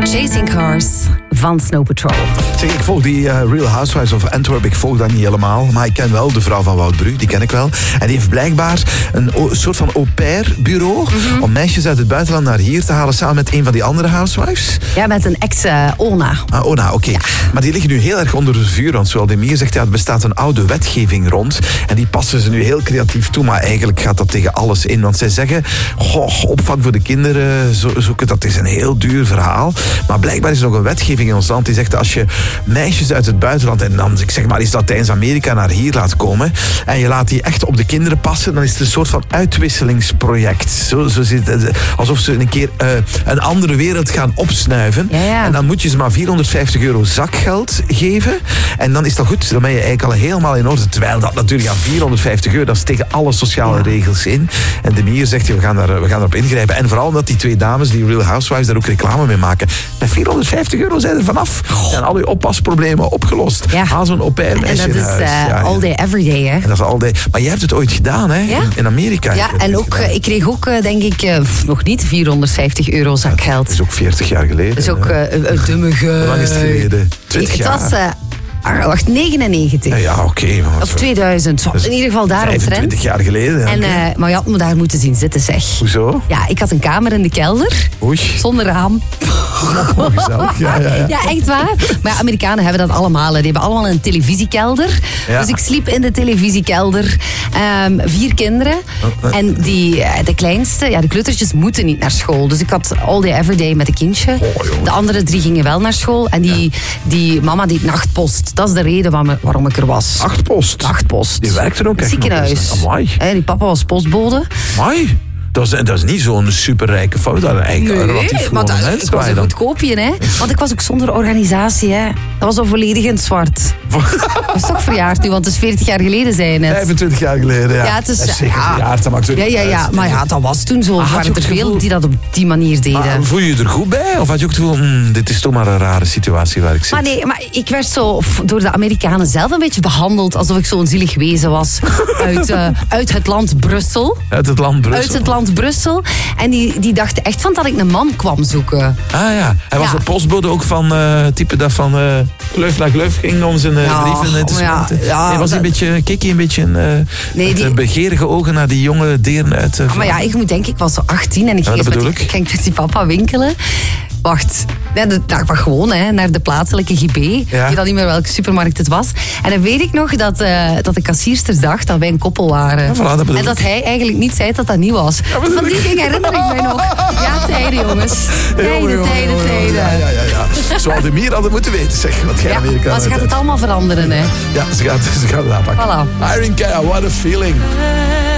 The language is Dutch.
Chasing Cars van Snow Patrol. Zeg, ik volg die Real Housewives of Antwerp, ik volg dat niet helemaal. Maar ik ken wel de vrouw van Wout Brug, die ken ik wel. En die heeft blijkbaar een soort van au-pair bureau om meisjes uit het buitenland naar hier te halen samen met een van die andere housewives. Ja, met een ex-Ona. Ona, oké. Ja. Maar die liggen nu heel erg onder het vuur. Want zoals Demir zegt, ja, er bestaat een oude wetgeving rond. En die passen ze nu heel creatief toe. Maar eigenlijk gaat dat tegen alles in. Want zij zeggen, opvang voor de kinderen zoeken, dat is een heel duur verhaal. Maar blijkbaar is er nog een wetgeving in ons land die zegt, als je meisjes uit het buitenland, en dan, ik zeg maar, is Latijns-Amerika naar hier laat komen, en je laat die echt op de kinderen passen, dan is het een soort van uitwisselingsproject. Zo zit het, alsof ze een keer een andere wereld gaan opsnuiven. Ja. En dan moet je ze maar €450 zakgeld geven. En dan is dat goed. Dan ben je eigenlijk al helemaal in orde. Terwijl dat natuurlijk aan €450, dat is tegen alle sociale regels in. En Demir zegt, we gaan daarop ingrijpen. En vooral omdat die twee dames, die Real Housewives, daar ook reclame mee maken. Met €450 zijn er vanaf. En al je oppasproblemen opgelost. Ja. Haal zo'n au-pair meisje in huis. En dat is all day, every day, hè? En dat is all day. Maar jij hebt het ooit gedaan, hè? Ja? In Amerika. Ja, en ook, ik kreeg ook, denk ik, nog niet €450 zakgeld. Dat is ook 40 jaar geleden. Dat is ook dummige... Hoe lang is het geleden? 20 jaar? Het was 99. Ja, oké. Of 2000. Dus in ieder geval daar 25 jaar geleden. En, maar je had me daar moeten zien zitten, zeg. Hoezo? Ja, ik had een kamer in de kelder. Oei. Zonder raam. Ja, echt waar. Maar ja, Amerikanen hebben dat allemaal. Die hebben allemaal een televisiekelder. Ja. Dus ik sliep in de televisiekelder. 4 kinderen. En de kleinste, de kleutertjes moeten niet naar school. Dus ik had all day, every day met een kindje. De andere 3 gingen wel naar school. En die mama deed nachtpost. Dat is de reden waarom ik er was. Nachtpost. Die werkte ook echt ziekenhuis. Die papa was postbode. Amai. Dat is niet zo'n superrijke fout. Dat is eigenlijk relatief gewoon een mens. Ik was een goedkoopje, hè. Want ik was ook zonder organisatie, hè. Dat was al volledig in het zwart. Dat is toch verjaard nu, want het is 40 jaar geleden, zei je net. 25 jaar geleden, ja. Ja, het is zeker verjaard, dat maakt ook niet uit. Maar ja, dat was toen zo. Er waren er veel die dat op die manier deden. Maar voel je je er goed bij? Of had je ook het gevoel, dit is toch maar een rare situatie waar ik zit? Maar nee, maar ik werd zo door de Amerikanen zelf een beetje behandeld alsof ik zo'n zielig wezen was uit het land Brussel. Uit het land Brussel. En die dachten echt van dat ik een man kwam zoeken. Ah ja, hij was de postbode ook van type dat van gleuf naar gleuf ging om zijn brieven te smeten. Hij was een beetje kikkie, een beetje met begeerige ogen naar die jonge deren uit. Maar ja, ik moet denken, ik was zo 18 en ik ging met die papa winkelen. Wacht, ik was gewoon naar de plaatselijke GB. Ik weet al niet meer welke supermarkt het was. En dan weet ik nog dat de kassierster dacht dat wij een koppel waren. Ja, voilà, en dat hij eigenlijk niet zei dat dat niet was. Ja, van die dingen herinner ik mij nog. Ja, tijden jongens. Tijden. Ja. Zou de Mier hadden moeten weten, zeg. Wat jij Amerika maar ze gaat het allemaal veranderen, hè. Ja, ze gaat het aanpakken. Voilà. Irene Cara, what a feeling.